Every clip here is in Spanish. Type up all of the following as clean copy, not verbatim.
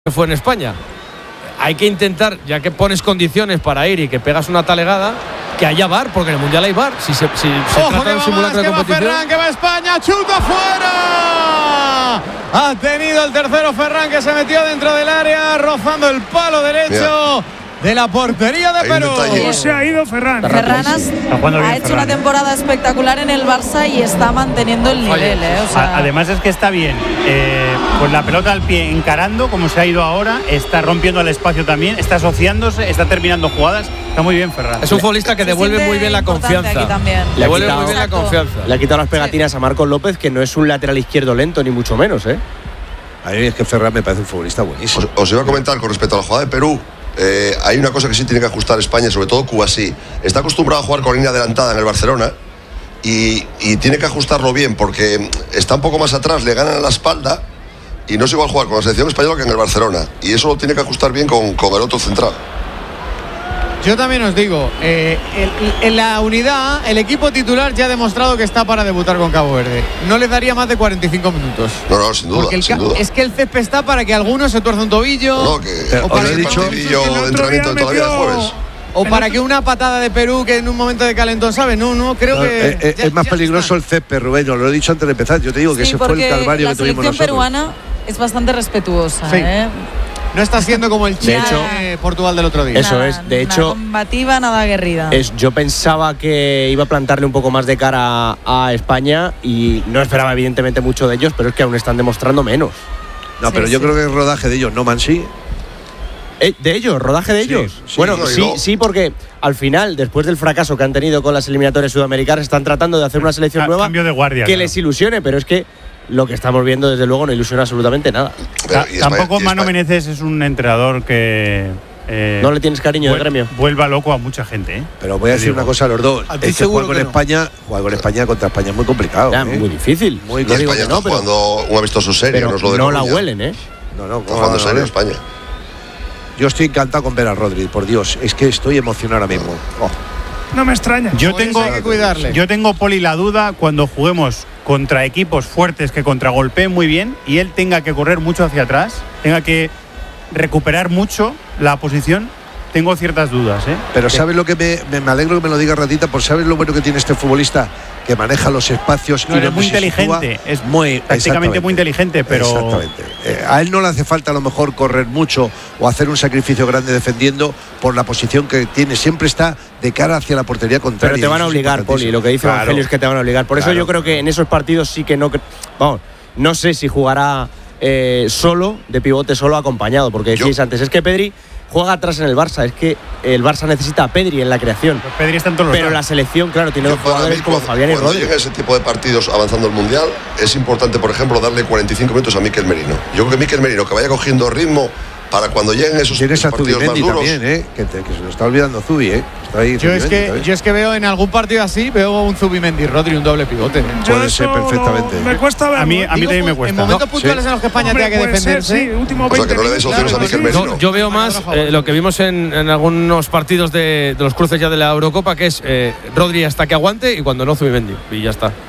que fue en España. Hay que intentar, ya que pones condiciones para ir y que pegas una talegada, que haya VAR, porque en el Mundial hay VAR. Si se trata de un simulacro de competición. Que va Ferran, que va España, chuta fuera. Ha tenido el tercero Ferran, que se metió dentro del área, rozando el palo derecho de la portería de Perú. ¿Cómo se ha ido Ferran? Ferran ha hecho una temporada espectacular en el Barça y está manteniendo el nivel. O sea, además es que está bien, con la pelota al pie encarando, como se ha ido ahora, está rompiendo el espacio también, está asociándose, está terminando jugadas. Está muy bien Ferran. Es un futbolista que devuelve muy bien la confianza. Le devuelve muy bien la confianza. Le ha quitado las pegatinas a Marcos López, que no es un lateral izquierdo lento, ni mucho menos. A mí es que Ferran me parece un futbolista buenísimo. Os iba a comentar con respecto a la jugada de Perú. Hay una cosa que sí tiene que ajustar España, sobre todo Cubarsí. Está acostumbrado a jugar con línea adelantada en el Barcelona y tiene que ajustarlo bien, porque está un poco más atrás, le ganan a la espalda y no es igual jugar con la selección española que en el Barcelona, y eso lo tiene que ajustar bien con el otro central. Yo también os digo, en la unidad, el equipo titular ya ha demostrado que está para debutar con Cabo Verde. No le daría más de 45 minutos. No, sin duda. Porque es que el césped está para que alguno se tuerza un tobillo. O para que partidillo de entrenamiento todavía el jueves. O para que una patada de Perú, que en un momento de calentón, ¿sabes? No, creo que... Es más peligroso el césped, Rubén, lo he dicho antes de empezar. Yo te digo que ese fue el calvario que tuvimos nosotros. La selección peruana es bastante respetuosa, sí. No está siendo como el Chile de Portugal del otro día. Eso es, de hecho. Nada combativa, nada aguerrida. Yo pensaba que iba a plantarle un poco más de cara a España y no esperaba evidentemente mucho de ellos, pero es que aún están demostrando menos. No, pero yo creo que es rodaje de ellos, ¿no, Mansi? ¿De ellos? ¿Rodaje de ellos? Sí, bueno, sí, porque al final, después del fracaso que han tenido con las eliminatorias sudamericanas, están tratando de hacer una selección nueva cambio de guardia, que les ilusione, pero es que lo que estamos viendo, desde luego, no ilusiona absolutamente nada. Tampoco Mano Menezes es un entrenador que... no le tienes cariño de gremio. Vuelva loco a mucha gente. Pero voy a decir una cosa a los dos. Es que jugar con España contra España es muy complicado. Ya, muy difícil. Y España está jugando un amistoso serio. No la huelen, No, está jugando serio España. Yo estoy encantado con ver a Rodri, por Dios. Es que estoy emocionado ahora mismo. No me extraña. Yo tengo, Poli, la duda cuando juguemos contra equipos fuertes que contragolpeen muy bien y él tenga que correr mucho hacia atrás, tenga que recuperar mucho la posición. Tengo ciertas dudas, Pero ¿sabes lo que me alegro que me lo diga Ratita? Por ¿sabes lo bueno que tiene este futbolista? Que maneja los espacios y es muy inteligente, es prácticamente muy inteligente, pero exactamente. A él no le hace falta a lo mejor correr mucho o hacer un sacrificio grande defendiendo por la posición que tiene, siempre está de cara hacia la portería contraria. Pero te van a obligar, Poli, lo que dice Evangelio es que te van a obligar. Por eso yo creo que en esos partidos sí que no sé si jugará solo, de pivote solo, acompañado, porque decíais antes, es que Pedri juega atrás en el Barça, es que el Barça necesita a Pedri en la creación. Pues Pedri está en todos los pero la selección, claro, tiene dos jugadores como Fabián y Rodri. Cuando llega ese tipo de partidos avanzando el Mundial, es importante, por ejemplo, darle 45 minutos a Mikel Merino. Yo creo que Mikel Merino, que vaya cogiendo ritmo para cuando lleguen esos partidos más duros. También, que se lo está olvidando Zubi, Está ahí yo es que veo en algún partido así, veo un Zubimendi Rodri, un doble pivote. Puede ser perfectamente. Me cuesta verlo. A mí también me cuesta. En momentos puntuales en los que España tenga que defenderse. Último 20 o sea, que no le des opciones a Mikel Merino. Yo veo más lo que vimos en algunos partidos de los cruces ya de la Eurocopa, que es Rodri hasta que aguante y cuando no Zubimendi. Y ya está.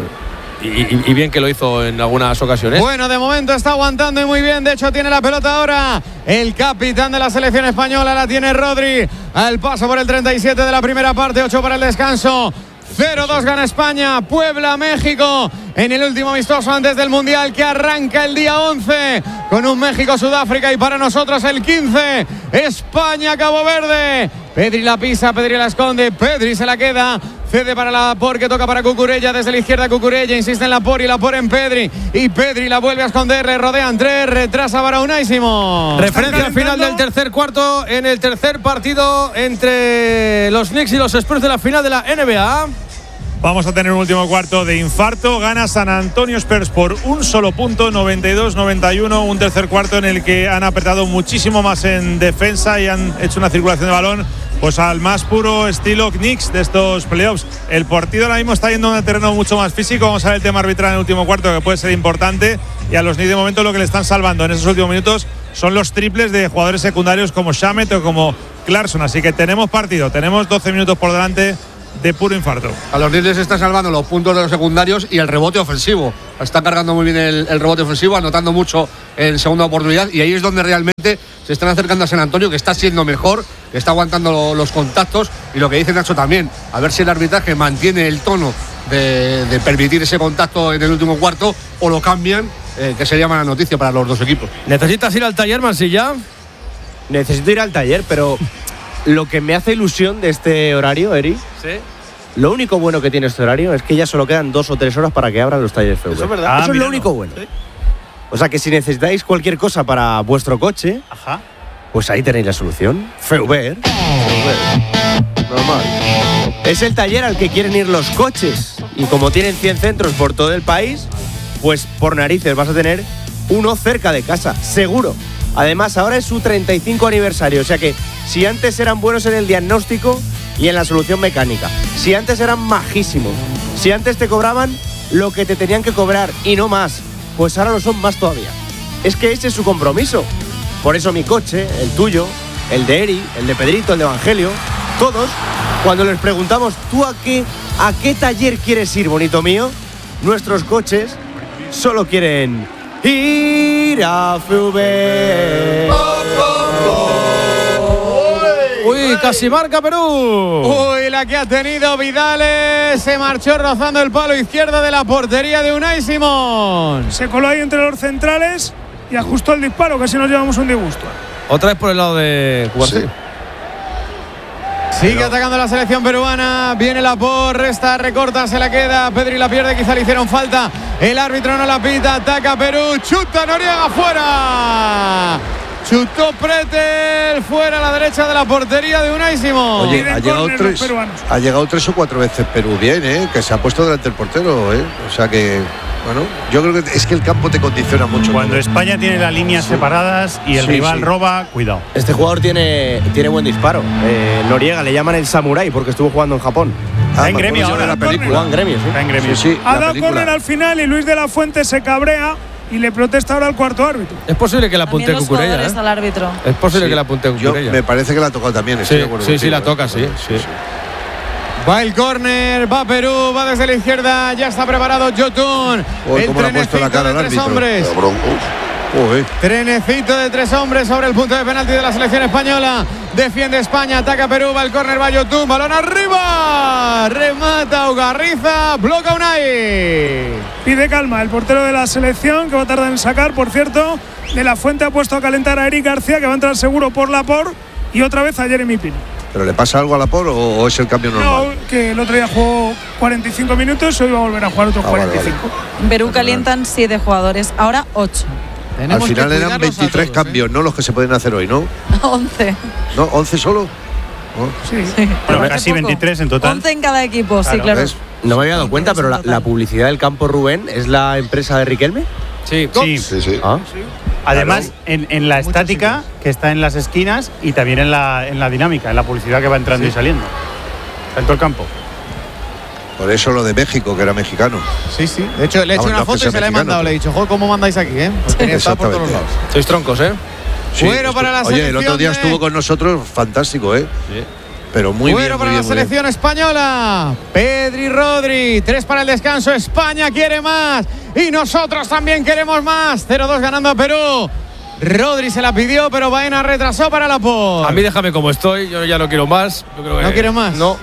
Y bien que lo hizo en algunas ocasiones. Bueno, de momento está aguantando y muy bien. De hecho, tiene la pelota ahora el capitán de la selección española. La tiene Rodri al paso por el 37 de la primera parte. 8 para el descanso. 0-2 gana España. Puebla, México, en el último amistoso antes del Mundial, que arranca el día 11 con un México-Sudáfrica, y para nosotros el 15 España-Cabo Verde. Pedri la pisa, Pedri la esconde, Pedri se la queda, cede para Laporte, que toca para Cucurella, desde la izquierda Cucurella, insiste en Laporte y Laporte en Pedri, y Pedri la vuelve a esconder, le rodean tres, retrasa para Unai Simón. Referencia al final del tercer cuarto, en el tercer partido entre los Knicks y los Spurs de la final de la NBA. Vamos a tener un último cuarto de infarto. Gana San Antonio Spurs por un solo punto, 92-91. Un tercer cuarto en el que han apretado muchísimo más en defensa y han hecho una circulación de balón pues al más puro estilo Knicks de estos playoffs. El partido ahora mismo está yendo a un terreno mucho más físico. Vamos a ver el tema arbitral en el último cuarto, que puede ser importante. Y a los Knicks de momento lo que le están salvando en esos últimos minutos son los triples de jugadores secundarios como Shamet o como Clarkson. Así que tenemos partido, tenemos 12 minutos por delante de puro infarto. A los Leeds está salvando los puntos de los secundarios y el rebote ofensivo. Está cargando muy bien el rebote ofensivo, anotando mucho en segunda oportunidad, y ahí es donde realmente se están acercando a San Antonio, que está siendo mejor, que está aguantando los contactos, y lo que dice Nacho también, a ver si el arbitraje mantiene el tono de permitir ese contacto en el último cuarto o lo cambian, que sería mala noticia para los dos equipos. ¿Necesitas ir al taller, Mansilla? Necesito ir al taller, pero lo que me hace ilusión de este horario, Eri, Sí. lo único bueno que tiene este horario es que ya solo quedan 2 o 3 horas para que abran los talleres FV. Eso es verdad. Eso es lo único bueno. Sí. O sea que si necesitáis cualquier cosa para vuestro coche, pues ahí tenéis la solución. FV. Normal. Es el taller al que quieren ir los coches. Y como tienen 100 centros por todo el país, pues por narices vas a tener uno cerca de casa, seguro. Además, ahora es su 35 aniversario. O sea que si antes eran buenos en el diagnóstico y en la solución mecánica, si antes eran majísimos, si antes te cobraban lo que te tenían que cobrar y no más, pues ahora lo son más todavía. Es que ese es su compromiso. Por eso mi coche, el tuyo, el de Eri, el de Pedrito, el de Evangelio, todos, cuando les preguntamos, ¿tú a qué taller quieres ir, bonito mío? Nuestros coches solo quieren ir a FV. Uy, casi marca Perú. Uy, la que ha tenido Vidales, se marchó rozando el palo izquierdo de la portería de Unai Simón. Se coló ahí entre los centrales y ajustó el disparo, casi nos llevamos un disgusto. Otra vez por el lado de Cubarsí. Sí. Sigue atacando la selección peruana. Viene la resta, recorta, se la queda. Pedri la pierde, quizá le hicieron falta. El árbitro no la pita. Ataca Perú. Chuta Noriega fuera. Chutó Pretel fuera a la derecha de la portería de Unai Simón. Oye, ha llegado 3 o 4 veces Perú bien, que se ha puesto delante del portero, O sea que, bueno, yo creo que es que el campo te condiciona mucho. Cuando España tiene las líneas separadas y el rival roba, cuidado. Este jugador tiene buen disparo. Noriega le llaman el samurái porque estuvo jugando en Japón. Está en Gremio ahora. La película. En Gremio, sí. Está en Gremio. Sí, Ha dado córner al final y Luis de la Fuente se cabrea y le protesta ahora al cuarto árbitro. Es posible que la apunte También los Cucurella, jugadores al árbitro. Es posible que la apunte Cucurella. Me parece que la ha tocado también. Sí, la toca, sí. Va el córner, va Perú, va desde la izquierda, ya está preparado Jotun. El cómo le ha puesto la cara al trenecito de 3 árbitro. hombres. Trenecito de 3 hombres sobre el punto de penalti de la selección española. Defiende España, ataca Perú, va el córner, va Jotun, balón arriba. Remata Ugarriza, bloca Unai. Pide calma el portero de la selección, que va a tardar en sacar. Por cierto, de la Fuente ha puesto a calentar a Eric García, que va a entrar seguro por Laporte, y otra vez a Jeremy Pino. ¿Pero le pasa algo a Laporte o es el cambio normal? No, que el otro día jugó 45 minutos, hoy va a volver a jugar otros 45. En Perú calientan 7 jugadores, ahora 8. Al final eran 23 cambios, ¿no? Los que se pueden hacer hoy, ¿no? 11. ¿No? ¿11 solo? Sí. Bueno, casi 23 en total. 11 en cada equipo, sí, claro. ¿Ves? No me había dado cuenta, pero la publicidad del campo Rubén es la empresa de Riquelme. Sí. Sí. Ah. Además, en la estática, que está en las esquinas, y también en la dinámica, en la publicidad que va entrando y saliendo. En todo el campo. Por eso lo de México, que era mexicano. Sí. De hecho, le he hecho una foto y se la he mandado. Le he dicho, joder, ¿cómo mandáis aquí, Pues tenía que estar por todos lados. Sois troncos, Sí, Fuera para la Oye, el otro día selección estuvo con nosotros, fantástico, Sí. Pero muy bien, Fuera muy para bien, la muy bien. selección española. Pedri, Rodri. 3 para el descanso. España quiere más. Y nosotros también queremos más. 0-2 ganando a Perú. Rodri se la pidió, pero Baena retrasó para Laporte. A mí déjame como estoy, yo ya no quiero más. Yo creo que ¿No quieres más? No.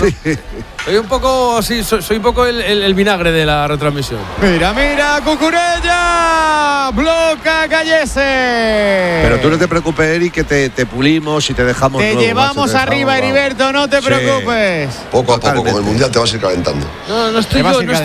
Soy un poco así, soy un poco el vinagre de la retransmisión. Mira, Cucurella. Bloca Gallese. Pero tú no te preocupes, Eric, que te pulimos y te dejamos. Te luego, llevamos macho, te arriba, dejamos, Heriberto, no te Sí. preocupes. Poco a poco, Totalmente. con el Mundial te vas a ir calentando. No estoy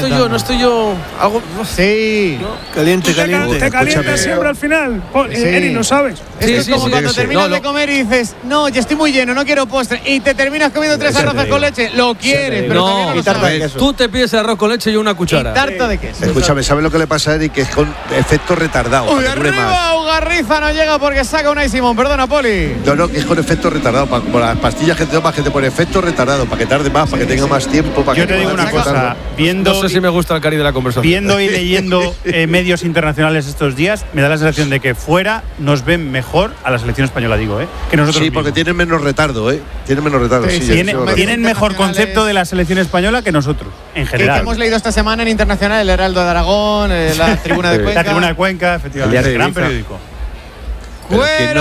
yo. Algo. Sí. Caliente, Te calientas Escúchame. siempre al final. Sí. Eri, lo sabes. Esto es como cuando sí. terminas No, de comer y dices, no, ya estoy muy lleno, no quiero postre. Y te terminas comiendo 3 arroces con leche. Lo quieres, pero también No, lo sabes. tú te pides el arroz con leche y una Y cuchara. tarta de queso. Escúchame, ¿sabes lo que le pasa a Eric? Que es con efecto retardado. Uy, para que dure más. arriba, Ugarriza no llega porque saca Unai Simón. Perdona, Poli. No, que es con efecto retardado. Por las pastillas que te tomas, que te pone efecto retardado, para que tarde más, para que tenga más tiempo. Para Yo que te digo una cosa, viendo No sé si me gusta el cari de la conversación. Viendo y leyendo medios internacionales estos días, me da la sensación de que fuera nos ven mejor a la selección española, digo, que nosotros Sí, porque mismos. tienen menos retardo, Tienen menos retardo. Sí, Sí, sí, eso es verdad. Tienen mejor concepto de la selección española que nosotros, en Que general. hemos leído esta semana en Internacional, el Heraldo de Aragón, la Tribuna de Cuenca. La Tribuna de Cuenca, efectivamente. El Gran Diario de periódico. Pero que no